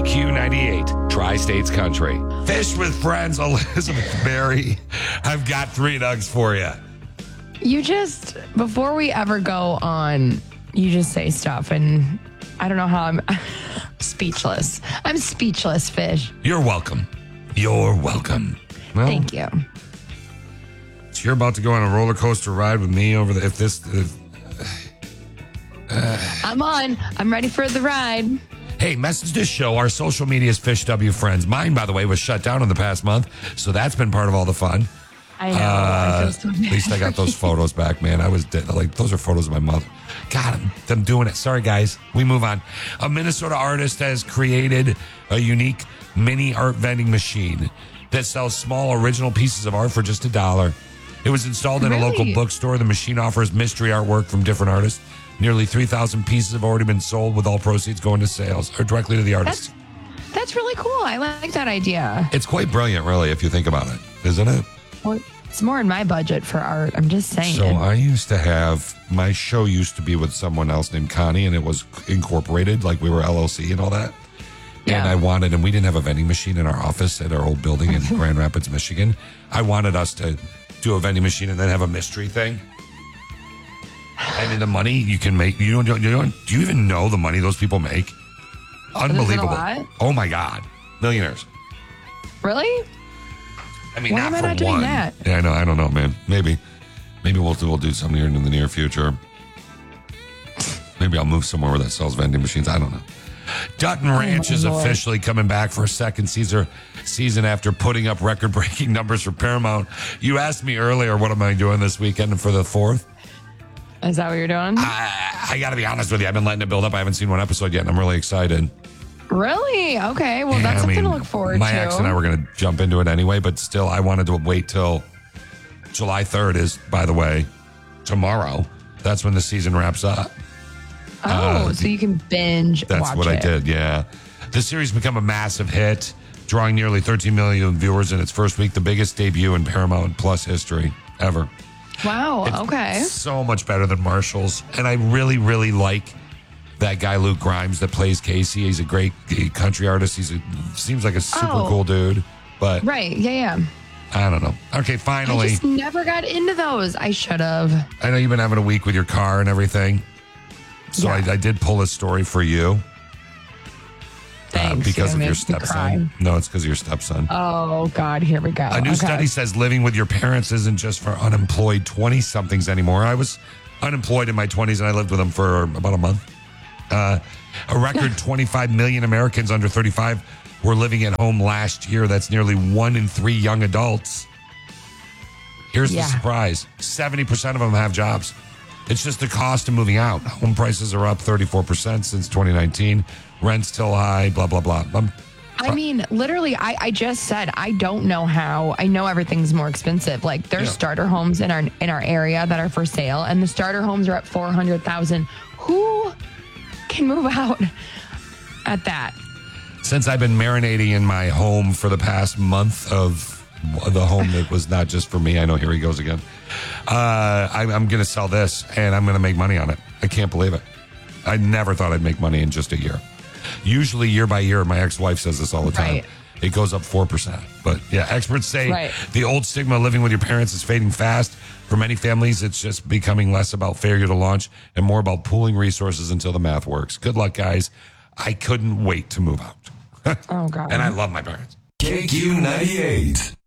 KQ98, Tri-States Country. Fish with Friends, Elizabeth Berry. I've got 3 nugs for you. You just, before we ever go on, you just say stuff, and I don't know how I'm speechless. I'm speechless, Fish. You're welcome. You're welcome. Well, Thank you. So you're about to go on a roller coaster ride with me over the, I'm on. I'm ready for the ride. Hey, message this show. Our social media is Fish W Friends. Mine, by the way, was shut down in the past month, so that's been part of all the fun. I know. I feel so At least I got those photos back, man. I was dead. Like, those are photos of my mother. God, I'm doing it. Sorry, guys. We move on. A Minnesota artist has created a unique mini art vending machine that sells small original pieces of art for just $1. It was installed in a local bookstore. The machine offers mystery artwork from different artists. Nearly 3,000 pieces have already been sold, with all proceeds going to sales or directly to the artist. That's really cool. I like that idea. It's quite brilliant, really, if you think about it, isn't it? Well, it's more in my budget for art. I'm just saying. So I used to have, my show used to be with someone else named Connie, and it was incorporated, like we were LLC and all that. Yeah. And we didn't have a vending machine in our office at our old building in Grand Rapids, Michigan. I wanted us to do a vending machine and then have a mystery thing. I mean, the money you can make, do you even know the money those people make? Unbelievable. Is it a lot? Oh my God. Millionaires. Really? I mean, Why not am I for not doing one. that? Yeah, I know. I don't know, man. Maybe we'll do something here in the near future. Maybe I'll move somewhere where that sells vending machines. I don't know. Dutton Ranch is officially coming back for a second season after putting up record-breaking numbers for Paramount. You asked me earlier, what am I doing this weekend for the 4th? Is that what you're doing? I got to be honest with you. I've been letting it build up. I haven't seen one episode yet, and I'm really excited. Really? Okay. Well, that's something to look forward to. My ex and I were going to jump into it anyway, but still, I wanted to wait till July 3rd is, by the way, tomorrow. That's when the season wraps up. Oh, so you can binge watch it. That's what I did, yeah. The series become a massive hit, drawing nearly 13 million viewers in its first week, the biggest debut in Paramount Plus history ever. Wow, It's okay. so much better than Marshall's. And I really, really like that guy, Luke Grimes, that plays Casey. He's a great country artist. Seems like a super cool dude. But Right, yeah. I don't know. Okay, I finally. just never got into those. I should have. I know you've been having a week with your car and everything. So Yeah. I did pull a story for you. Thanks. Because You're of your gonna make me cry. stepson. No, it's because of your stepson. Oh, God, here we go. A new study says living with your parents isn't just for unemployed 20-somethings anymore. I was unemployed in my 20s, and I lived with them for about a month. A record 25 million Americans under 35 were living at home last year. That's nearly 1 in 3 young adults. Here's the surprise. 70% of them have jobs. It's just the cost of moving out. Home prices are up 34% since 2019. Rent's still high, blah, blah, blah. I mean, literally, I just said I don't know how. I know everything's more expensive. Like there's starter homes in our area that are for sale, and the starter homes are at $400,000. Who can move out at that? Since I've been marinating in my home for the past month of the home that was not just for me, I know here he goes again. I'm going to sell this, and I'm going to make money on it. I can't believe it. I never thought I'd make money in just a year. Usually year by year, my ex-wife says this all the time. Right. It goes up 4%. But yeah, experts say the old stigma of living with your parents is fading fast. For many families, it's just becoming less about failure to launch and more about pooling resources until the math works. Good luck, guys. I couldn't wait to move out. Oh, God. And I love my parents. KQ98.